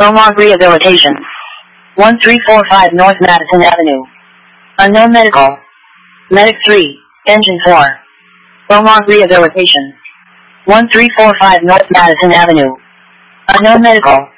Prolonged rehabilitation. 1345 North Madison Avenue. Unknown medical. Medic 3, engine 4. Prolonged rehabilitation. 1345 North Madison Avenue. Unknown medical.